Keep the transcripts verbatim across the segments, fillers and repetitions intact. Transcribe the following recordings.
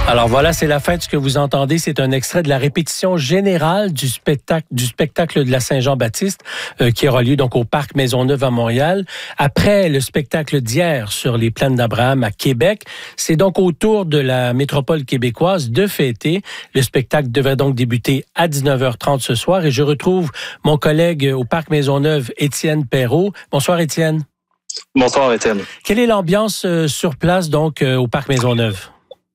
Alors voilà, c'est la fête. Ce que vous entendez, c'est un extrait de la répétition générale du spectacle du spectacle de la Saint-Jean-Baptiste euh, qui aura lieu donc au Parc Maisonneuve à Montréal. Après le spectacle d'hier sur les plaines d'Abraham à Québec, c'est donc au tour de la métropole québécoise de fêter. Le spectacle devrait donc débuter à dix-neuf heures trente ce soir et je retrouve mon collègue au Parc Maisonneuve, Étienne Perrault. Bonsoir Étienne. Bonsoir Étienne. Quelle est l'ambiance euh, sur place donc euh, au Parc Maisonneuve?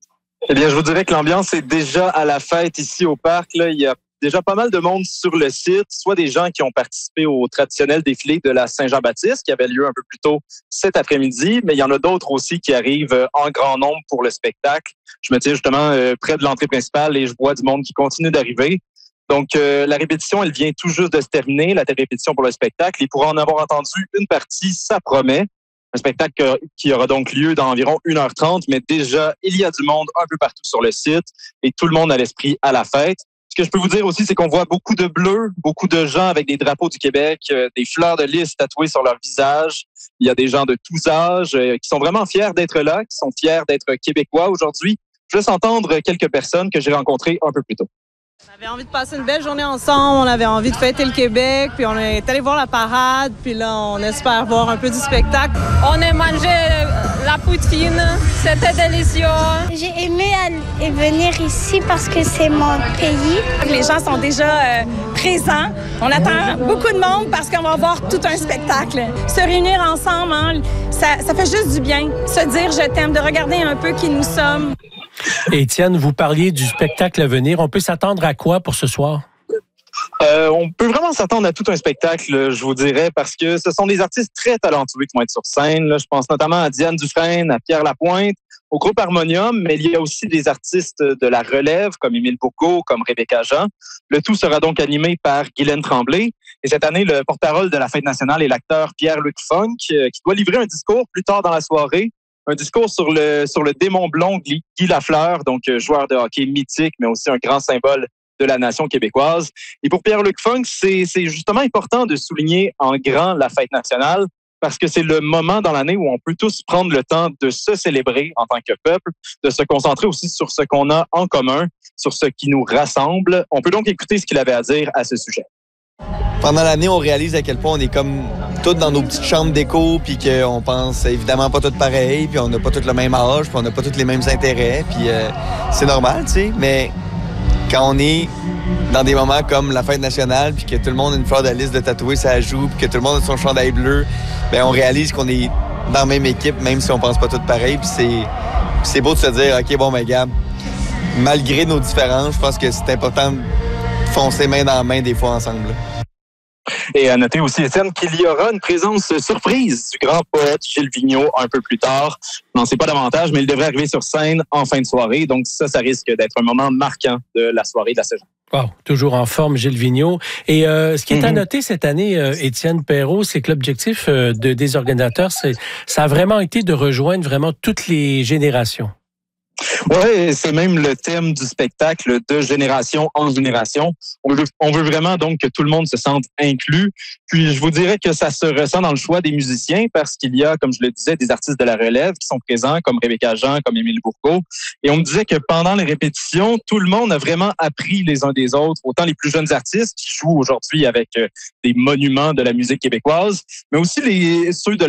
Eh bien, je vous dirais que l'ambiance est déjà à la fête ici au parc. Là, il y a déjà pas mal de monde sur le site, soit des gens qui ont participé au traditionnel défilé de la Saint-Jean-Baptiste qui avait lieu un peu plus tôt cet après-midi, mais il y en a d'autres aussi qui arrivent en grand nombre pour le spectacle. Je me tiens justement euh, près de l'entrée principale et je vois du monde qui continue d'arriver. Donc, euh, la répétition, elle vient tout juste de se terminer, la répétition pour le spectacle. Et pour en avoir entendu une partie, ça promet. Un spectacle qui aura donc lieu dans environ une heure trente, mais déjà, il y a du monde un peu partout sur le site et tout le monde a l'esprit à la fête. Ce que je peux vous dire aussi, c'est qu'on voit beaucoup de bleus, beaucoup de gens avec des drapeaux du Québec, euh, des fleurs de lys tatouées sur leur visage. Il y a des gens de tous âges euh, qui sont vraiment fiers d'être là, qui sont fiers d'être québécois aujourd'hui. Je laisse entendre quelques personnes que j'ai rencontrées un peu plus tôt. On avait envie de passer une belle journée ensemble, on avait envie de fêter le Québec, puis on est allé voir la parade, puis là, on espère voir un peu du spectacle. On a mangé la poutine, c'était délicieux. J'ai aimé aller venir ici parce que c'est mon pays. Les gens sont déjà euh, présents. On attend beaucoup de monde parce qu'on va voir tout un spectacle. Se réunir ensemble, hein, ça, ça fait juste du bien. Se dire « je t'aime », de regarder un peu qui nous sommes. Étienne, vous parliez du spectacle à venir. On peut s'attendre à quoi pour ce soir? Euh, on peut vraiment s'attendre à tout un spectacle, je vous dirais, parce que ce sont des artistes très talentueux qui vont être sur scène. Là. Je pense notamment à Diane Dufresne, à Pierre Lapointe, au groupe Harmonium, mais il y a aussi des artistes de la relève, comme Émile Bourgault, comme Rebecca Jean. Le tout sera donc animé par Guylaine Tremblay. Et cette année, le porte-parole de la Fête nationale est l'acteur Pierre-Luc Funk, qui doit livrer un discours plus tard dans la soirée. Un discours sur le sur le démon blond Guy Lafleur, donc joueur de hockey mythique, mais aussi un grand symbole de la nation québécoise. Et pour Pierre-Luc Funk, c'est, c'est justement important de souligner en grand la fête nationale parce que c'est le moment dans l'année où on peut tous prendre le temps de se célébrer en tant que peuple, de se concentrer aussi sur ce qu'on a en commun, sur ce qui nous rassemble. On peut donc écouter ce qu'il avait à dire à ce sujet. Pendant l'année, on réalise à quel point on est comme tous dans nos petites chambres d'écho, puis qu'on pense évidemment pas tous pareil, puis on n'a pas tous le même âge, puis on n'a pas tous les mêmes intérêts, puis euh, c'est normal, tu sais, mais quand on est dans des moments comme la fête nationale, puis que tout le monde a une fleur de lys de tatouée, ça joue, puis que tout le monde a son chandail bleu, bien, on réalise qu'on est dans la même équipe, même si on pense pas tous pareil, puis c'est, puis c'est beau de se dire, OK, bon, ben, gars, malgré nos différences, je pense que c'est important de foncer main dans main des fois ensemble, là. Et à noter aussi, Étienne, qu'il y aura une présence surprise du grand poète Gilles Vigneault un peu plus tard. Je n'en sais pas davantage, mais il devrait arriver sur scène en fin de soirée. Donc ça, ça risque d'être un moment marquant de la soirée de la saison. Wow, toujours en forme, Gilles Vigneault. Et euh, ce qui est à noter cette année, euh, Étienne Perrault, c'est que l'objectif euh, de, des organisateurs, c'est, ça a vraiment été de rejoindre vraiment toutes les générations. Oui, c'est même le thème du spectacle, de génération en génération. On veut, on veut vraiment donc que tout le monde se sente inclus. Puis je vous dirais que ça se ressent dans le choix des musiciens parce qu'il y a, comme je le disais, des artistes de la relève qui sont présents, comme Rebecca Jean, comme Émile Bourgault. Et on me disait que pendant les répétitions, tout le monde a vraiment appris les uns des autres, autant les plus jeunes artistes qui jouent aujourd'hui avec des monuments de la musique québécoise, mais aussi les ceux de